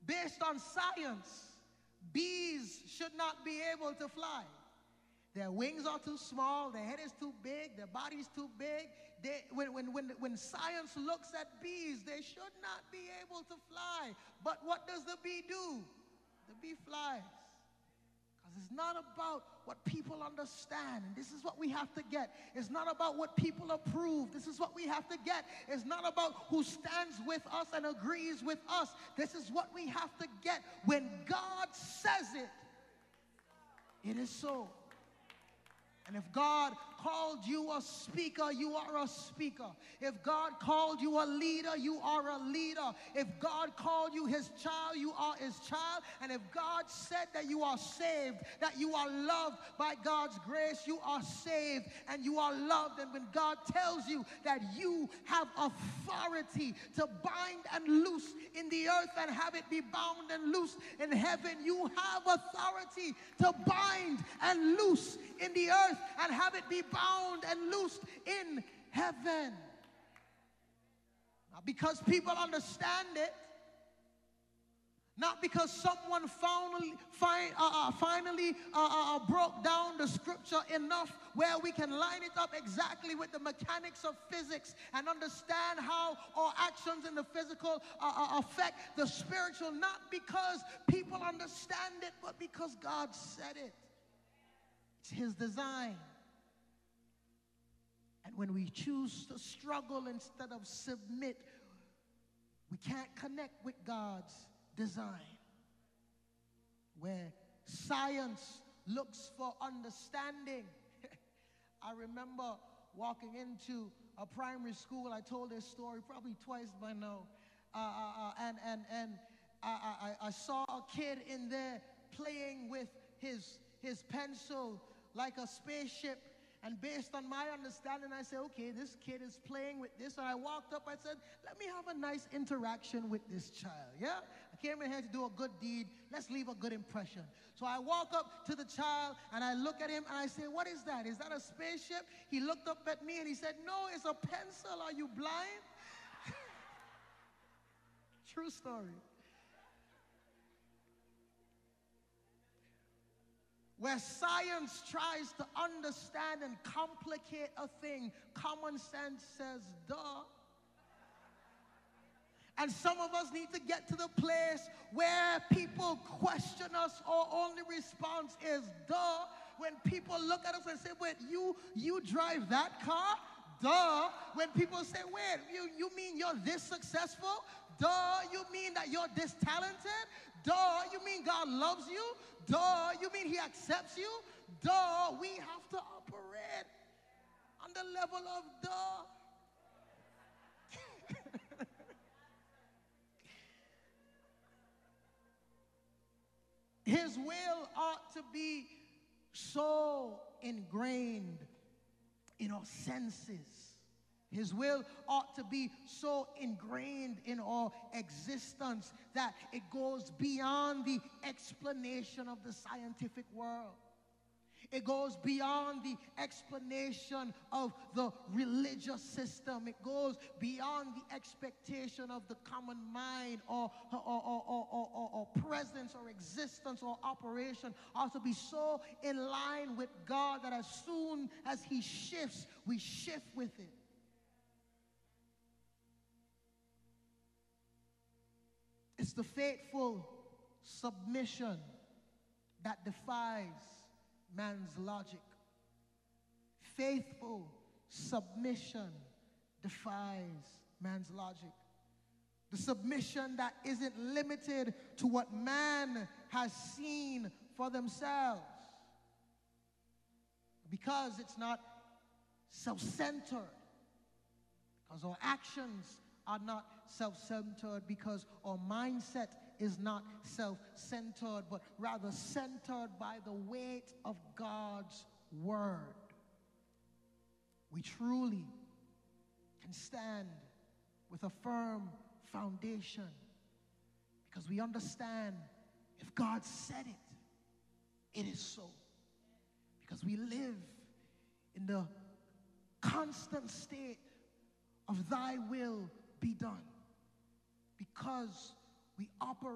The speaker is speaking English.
Based on science, bees should not be able to fly. Their wings are too small, their head is too big, their body's too big. When science looks at bees, they should not be able to fly. But what does the bee do? The bee flies. Because it's not about what people understand. And this is what we have to get. It's not about what people approve. This is what we have to get. It's not about who stands with us and agrees with us. This is what we have to get. When God says it, it is so. And if God called you a speaker, you are a speaker. If God called you a leader, you are a leader. If God called you his child, you are his child. And if God said that you are saved, that you are loved by God's grace, you are saved and you are loved. And when God tells you that you have authority to bind and loose in the earth and have it be bound and loose in heaven, you have authority to bind and loose in the earth and have it be bound and loosed in heaven. Not because people understand it, not because someone finally broke down the scripture enough where we can line it up exactly with the mechanics of physics and understand how our actions in the physical affect the spiritual, not because people understand it, but because God said it. It's his design. And when we choose to struggle instead of submit, we can't connect with God's design. Where science looks for understanding. I remember walking into a primary school. I told this story probably twice by now. And I saw a kid in there playing with his pencil like a spaceship. And based on my understanding, I said, okay, this kid is playing with this. And I walked up, I said, let me have a nice interaction with this child, yeah? I came in here to do a good deed. Let's leave a good impression. So I walk up to the child, and I look at him, and I say, what is that? Is that a spaceship? He looked up at me, and he said, no, it's a pencil. Are you blind? True story. Where science tries to understand and complicate a thing, common sense says, duh. And some of us need to get to the place where people question us, our only response is, duh. When people look at us and say, wait, you drive that car? Duh. When people say, wait, you mean you're this successful? Duh. You mean that you're this talented? Duh. You mean God loves you? Duh. You mean he accepts you? Duh. We have to operate on the level of duh. His will ought to be so ingrained in our senses. His will ought to be so ingrained in our existence that it goes beyond the explanation of the scientific world. It goes beyond the explanation of the religious system. It goes beyond the expectation of the common mind or presence or existence or operation. Ought to be so in line with God that as soon as he shifts, we shift with it. It's the faithful submission that defies man's logic. Faithful submission defies man's logic. The submission that isn't limited to what man has seen for themselves. Because it's not self-centered. Because our actions are not self-centered, because our mindset is not self-centered, but rather centered by the weight of God's word. We truly can stand with a firm foundation because we understand if God said it, it is so. Because we live in the constant state of thy will be done. Because we operate